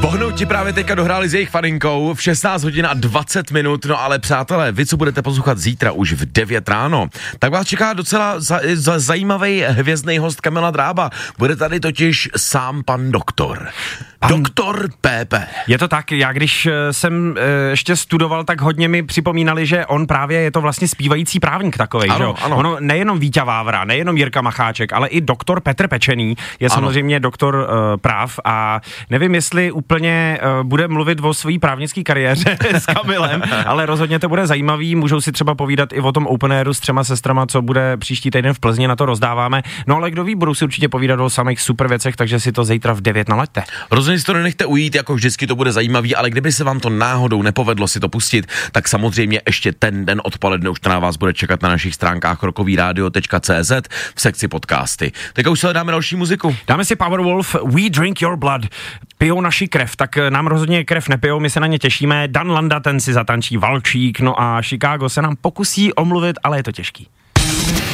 Bohnouti právě teďka dohráli s jejich faninkou v 16 hodin a 20 minut, no ale přátelé, vy, co budete poslouchat zítra už v 9 ráno, tak vás čeká docela zajímavý hvězdný host Kamila Drába. Bude tady totiž sám pan doktor. Doktor PP. Je to tak, já když jsem ještě studoval, tak hodně mi připomínali, že on právě je to vlastně zpívající právník takovej, ano, že jo? Ano. Ono nejenom Víťa Vávra, nejenom Jirka Macháček, ale i doktor Petr Pečený je samozřejmě doktor práv a nevím, jestli úplně bude mluvit o své právnické kariéře s Kamilem, ale rozhodně to bude zajímavý, můžou si třeba povídat i o tom open airu s 3 sestrama, co bude příští týden v Plzni, na to rozdáváme. No ale kdo ví, budou si určitě povídat o samých super věcech, takže si to zítra v 9 nalaďte. Rozhodně si to nenechte ujít, jako vždycky to bude zajímavý, ale kdyby se vám to náhodou nepovedlo si to pustit, tak samozřejmě ještě ten den odpoledne už to na vás bude čekat na našich stránkách rockovyradio.cz v sekci podcasty. Tak už se dáme další muziku. Dáme si Powerwolf, We Drink Your Blood. Pijou naši krev, tak nám rozhodně krev nepijou, my se na ně těšíme. Dan Landa, ten si zatančí Valčík, no a Chicago se nám pokusí omluvit, ale je to těžký.